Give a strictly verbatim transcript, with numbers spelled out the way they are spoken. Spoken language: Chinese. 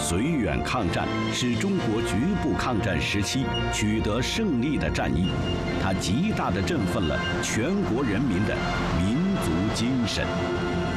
绥远抗战是中国局部抗战时期取得胜利的战役，它极大地振奋了全国人民的民族精神。